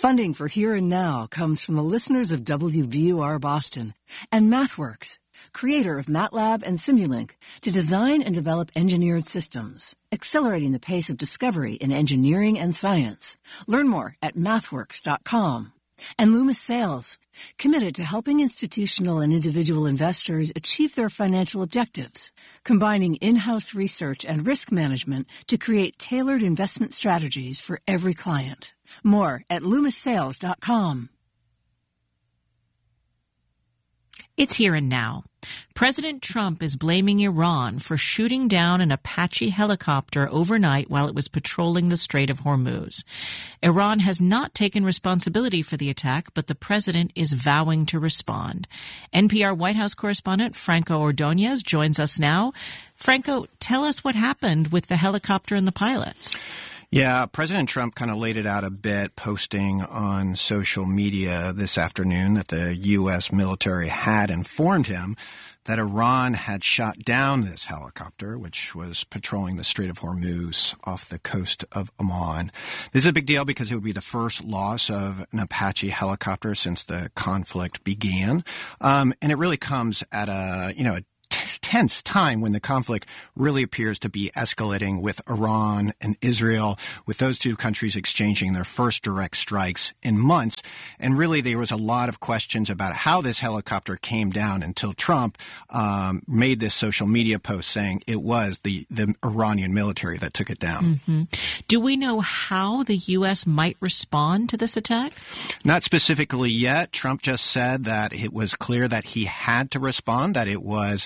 Funding for Here and Now comes from the listeners of WBUR Boston and MathWorks, creator of MATLAB and Simulink, to design and develop engineered systems, accelerating the pace of discovery in engineering and science. Learn more at mathworks.com. And Loomis Sales, committed to helping institutional and individual investors achieve their financial objectives, combining in-house research and risk management to create tailored investment strategies for every client. More at LoomisSales.com. It's Here and Now. President Trump is blaming Iran for shooting down an Apache helicopter overnight while it was patrolling the Strait of Hormuz. Iran has not taken responsibility for the attack, but the president is vowing to respond. NPR White House correspondent Franco Ordonez joins us now. Franco, tell us what happened with the helicopter and the pilots. Yeah, President Trump kind of laid it out a bit, posting on social media this afternoon that the U.S. military had informed him that Iran had shot down this helicopter, which was patrolling the Strait of Hormuz off the coast of Oman. This is a big deal because it would be the first loss of an Apache helicopter since the conflict began. And it really comes at a tense time when the conflict really appears to be escalating with Iran and Israel, with those two countries exchanging their first direct strikes in months. And really there was a lot of questions about how this helicopter came down until Trump made this social media post saying it was the Iranian military that took it down. Mm-hmm. Do we know how the U.S. might respond to this attack? Not specifically yet. Trump just said that it was clear that he had to respond, that it was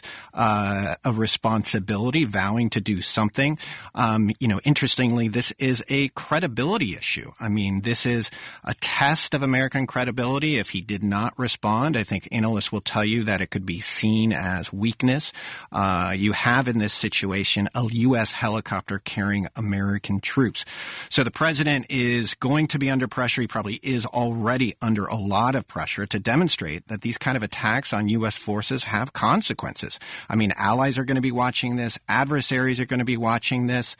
a responsibility, vowing to do something. Interestingly, this is a credibility issue. I mean, this is a test of American credibility. If he did not respond, I think analysts will tell you that it could be seen as weakness. You have in this situation a U.S. helicopter carrying American troops. So the president is going to be under pressure. He probably is already under a lot of pressure to demonstrate that these kind of attacks on U.S. forces have consequences. I mean, allies are going to be watching this. Adversaries are going to be watching this.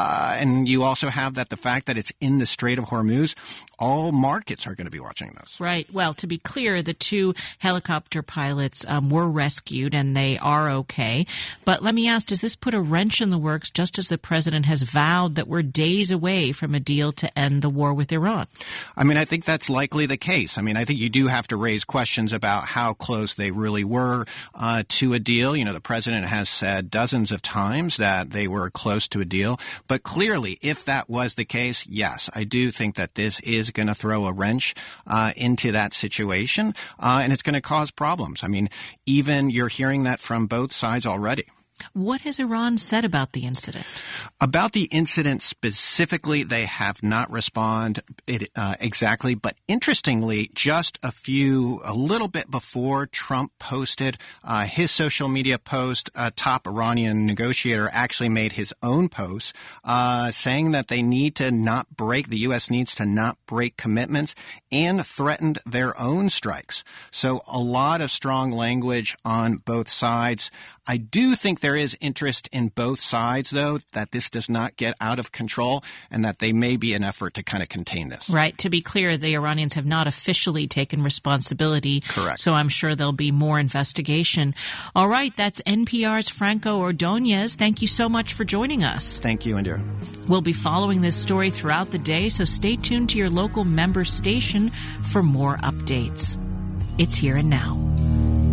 And you also have the fact that it's in the Strait of Hormuz. All markets are going to be watching this. Right. Well, to be clear, the two helicopter pilots were rescued and they are okay. But let me ask, does this put a wrench in the works just as the president has vowed that we're days away from a deal to end the war with Iran? I mean, I think that's likely the case. I mean, I think you do have to raise questions about how close they really were to a deal. The president has said dozens of times that they were close to a deal. But clearly, if that was the case, yes, I do think that this is going to throw a wrench into that situation, and it's going to cause problems. I mean, even you're hearing that from both sides already. What has Iran said about the incident? About the incident specifically, they have not responded exactly. But interestingly, just a little bit before Trump posted his social media post, a top Iranian negotiator actually made his own post saying that the U.S. needs to not break commitments and threatened their own strikes. So a lot of strong language on both sides. I do think there is interest in both sides, though, that this does not get out of control and that they may be an effort to kind of contain this. Right. To be clear, the Iranians have not officially taken responsibility. Correct. So I'm sure there'll be more investigation. All right. That's NPR's Franco Ordonez. Thank you so much for joining us. Thank you, Indira. We'll be following this story throughout the day, so stay tuned to your local member station for more updates. It's Here and Now.